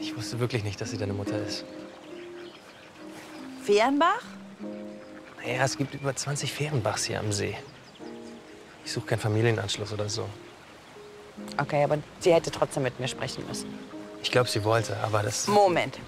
Ich wusste wirklich nicht, dass sie deine Mutter ist. Fehrenbach? Naja, es gibt über 20 Fehrenbachs hier am See. Ich suche keinen Familienanschluss oder so. Okay, aber sie hätte trotzdem mit mir sprechen müssen. Ich glaube, sie wollte, aber das... Moment.